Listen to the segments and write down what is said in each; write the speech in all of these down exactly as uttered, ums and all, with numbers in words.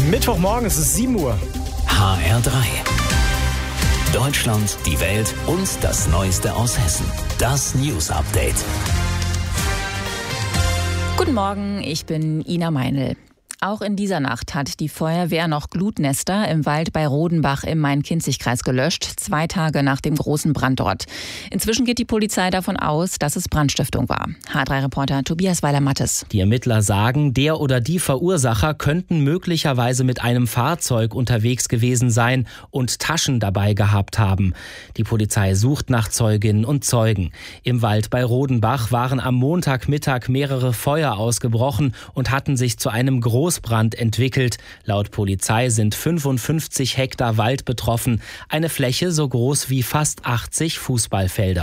Mittwochmorgen, es ist sieben Uhr. H R drei. Deutschland, die Welt und das Neueste aus Hessen. Das News Update. Guten Morgen, ich bin Ina Meinl. Auch in dieser Nacht hat die Feuerwehr noch Glutnester im Wald bei Rodenbach im Main-Kinzig-Kreis gelöscht, zwei Tage nach dem großen Brand dort. Inzwischen geht die Polizei davon aus, dass es Brandstiftung war. H drei Reporter Tobias Weiler-Mattes. Die Ermittler sagen, der oder die Verursacher könnten möglicherweise mit einem Fahrzeug unterwegs gewesen sein und Taschen dabei gehabt haben. Die Polizei sucht nach Zeuginnen und Zeugen. Im Wald bei Rodenbach waren am Montagmittag mehrere Feuer ausgebrochen und hatten sich zu einem großen Großbrand entwickelt. Laut Polizei sind fünfundfünfzig Hektar Wald betroffen, eine Fläche so groß wie fast achtzig Fußballfelder.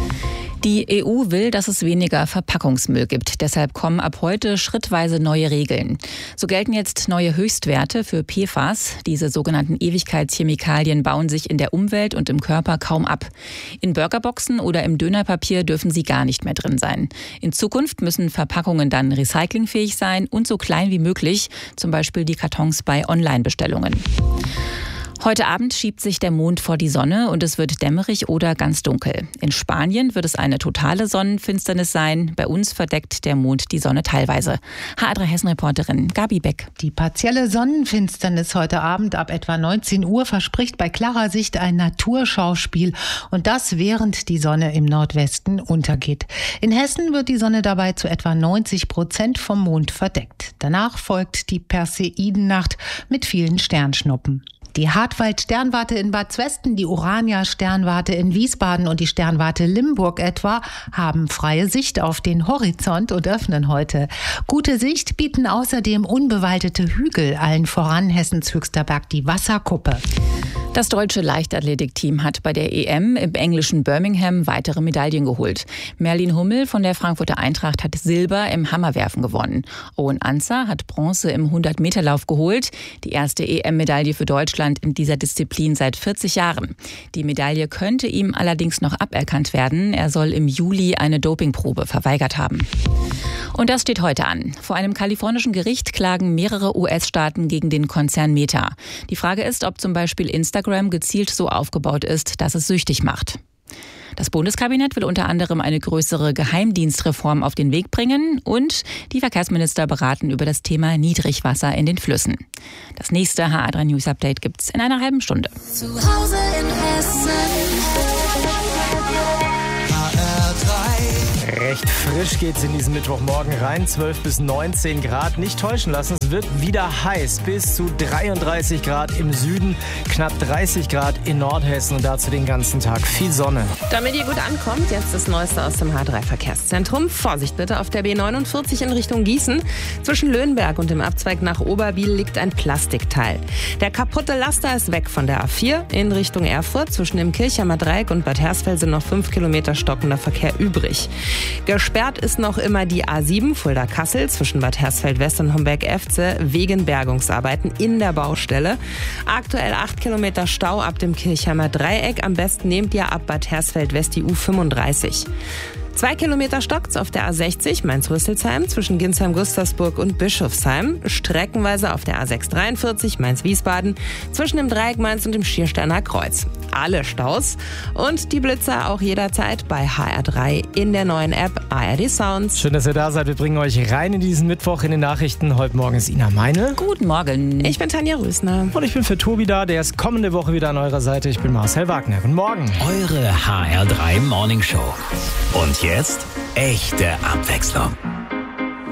Die E U will, dass es weniger Verpackungsmüll gibt. Deshalb kommen ab heute schrittweise neue Regeln. So gelten jetzt neue Höchstwerte für P F A S. Diese sogenannten Ewigkeitschemikalien bauen sich in der Umwelt und im Körper kaum ab. In Burgerboxen oder im Dönerpapier dürfen sie gar nicht mehr drin sein. In Zukunft müssen Verpackungen dann recyclingfähig sein und so klein wie möglich, zum Beispiel die Kartons bei Online-Bestellungen. Heute Abend schiebt sich der Mond vor die Sonne und es wird dämmerig oder ganz dunkel. In Spanien wird es eine totale Sonnenfinsternis sein. Bei uns verdeckt der Mond die Sonne teilweise. H R drei Hessen-Reporterin Gabi Beck. Die partielle Sonnenfinsternis heute Abend ab etwa neunzehn Uhr verspricht bei klarer Sicht ein Naturschauspiel. Und das, während die Sonne im Nordwesten untergeht. In Hessen wird die Sonne dabei zu etwa neunzig Prozent vom Mond verdeckt. Danach folgt die Perseidennacht mit vielen Sternschnuppen. Die Hartwald-Sternwarte in Bad Zwesten, die Urania-Sternwarte in Wiesbaden und die Sternwarte Limburg etwa haben freie Sicht auf den Horizont und öffnen heute. Gute Sicht bieten außerdem unbewaldete Hügel, allen voran Hessens höchster Berg, die Wasserkuppe. Das deutsche Leichtathletikteam hat bei der E M im englischen Birmingham weitere Medaillen geholt. Merlin Hummel von der Frankfurter Eintracht hat Silber im Hammerwerfen gewonnen. Owen Anzer hat Bronze im hundert-Meter-Lauf geholt. Die erste E M-Medaille für Deutschland in dieser Disziplin seit vierzig Jahren. Die Medaille könnte ihm allerdings noch aberkannt werden. Er soll im Juli eine Dopingprobe verweigert haben. Und das steht heute an. Vor einem kalifornischen Gericht klagen mehrere U S-Staaten gegen den Konzern Meta. Die Frage ist, ob zum Beispiel Instagram gezielt so aufgebaut ist, dass es süchtig macht. Das Bundeskabinett will unter anderem eine größere Geheimdienstreform auf den Weg bringen und die Verkehrsminister beraten über das Thema Niedrigwasser in den Flüssen. Das nächste H R drei News Update gibt's in einer halben Stunde. Zu Hause in Hessen. H R drei. Recht frisch geht's in diesen Mittwochmorgen rein, zwölf bis neunzehn Grad. Nicht täuschen lassen, es wird wieder heiß, bis zu dreiunddreißig Grad im Süden, knapp dreißig Grad in Nordhessen und dazu den ganzen Tag viel Sonne. Damit ihr gut ankommt, jetzt das Neueste aus dem H drei Verkehrszentrum. Vorsicht bitte auf der B neunundvierzig in Richtung Gießen. Zwischen Löhnberg und dem Abzweig nach Oberbiel liegt ein Plastikteil. Der kaputte Laster ist weg von der A vier in Richtung Erfurt. Zwischen dem Kirchheimer Dreieck und Bad Hersfeld sind noch fünf Kilometer stockender Verkehr übrig. Gesperrt ist noch immer die A sieben Fulda-Kassel zwischen Bad Hersfeld-West und Homberg-Efze wegen Bergungsarbeiten in der Baustelle. Aktuell acht Kilometer Stau ab dem Kirchheimer Dreieck. Am besten nehmt ihr ab Bad Hersfeld-West die U fünfunddreißig. Zwei Kilometer stockt's auf der A sechzig Mainz-Rüsselsheim zwischen Ginsheim-Gustavsburg und Bischofsheim. Streckenweise auf der A sechshundertdreiundvierzig Mainz-Wiesbaden zwischen dem Dreieck Mainz und dem Schiersteiner Kreuz. Alle Staus und die Blitzer auch jederzeit bei H R drei in der neuen App A R D Sounds. Schön, dass ihr da seid. Wir bringen euch rein in diesen Mittwoch in den Nachrichten. Heute Morgen ist Ina Meinl. Guten Morgen. Ich bin Tanja Rösner. Und ich bin für Tobi da. Der ist kommende Woche wieder an eurer Seite. Ich bin Marcel Wagner. Guten Morgen. Eure H R drei Morning Show. Und jetzt echte Abwechslung.